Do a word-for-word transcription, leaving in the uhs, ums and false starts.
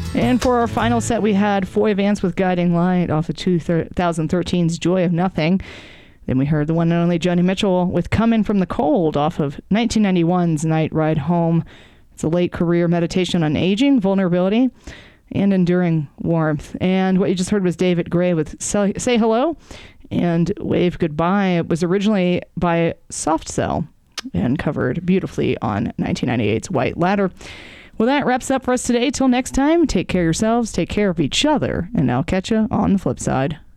And for our final set, we had Foy Vance with Guiding Light off of two thousand thirteen's Joy of Nothing. Then we heard the one and only Joni Mitchell with Comin' from the Cold off of nineteen ninety-one's Night Ride Home. It's a late career meditation on aging, vulnerability, and enduring warmth. And what you just heard was David Gray with Say Hello and Wave Goodbye. It was originally by Soft Cell and covered beautifully on nineteen ninety-eight's White Ladder. Well, that wraps up for us today. Till next time, take care of yourselves, take care of each other, and I'll catch you on the flip side.